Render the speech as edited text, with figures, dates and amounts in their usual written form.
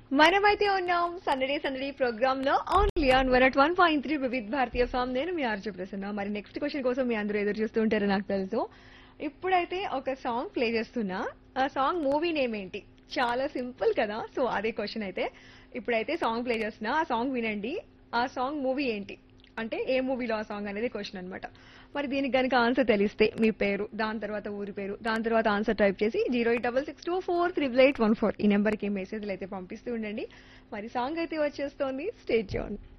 మనమైతే ఉన్నాం సందడి సందడి ప్రోగ్రామ్ లో only on 101.3 Vividh Bharatiya form. నేను మీ ఆర్జే ప్రసన్న. మరి నెక్స్ట్ క్వశ్చన్ కోసం మీ అందరూ ఎదురు చూస్తూ ఉంటారో నాకు తెలుసు. ఇప్పుడైతే ఒక సాంగ్ ప్లే చేస్తున్నా. ఆ సాంగ్ మూవీ నేమ్ ఏంటి? చాలా సింపుల్ కదా. సో అదే క్వశ్చన్ అయితే. ఇప్పుడైతే సాంగ్ ప్లే చేస్తున్నా. ఆ సాంగ్ వినండి. ఆ సాంగ్ మూవీ ఏంటి? అంటే ఏ మూవీలో ఆ సాంగ్ అనేది క్వశ్చన్ అన్నమాట. మరి దీనికి గనుక ఆన్సర్ తెలిస్తే మీ పేరు, దాని తర్వాత ఊరి పేరు, దాని తర్వాత ఆన్సర్ టైప్ చేసి 08662438814 ఈ నెంబర్కి మెసేజ్లు అయితే పంపిస్తూ ఉండండి. మరి సాంగ్ అయితే వచ్చేస్తోంది. Stay tune.